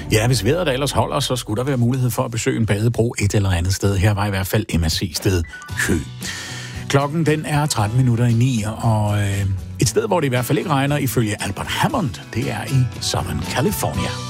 Ja, hvis vejret der ellers holder, så skulle der være mulighed for at besøge en badebro et eller andet sted. Her var i hvert fald MSC sted Hø. Klokken den er 9:13, og et sted, hvor det i hvert fald ikke regner ifølge Albert Hammond, det er i Southern California.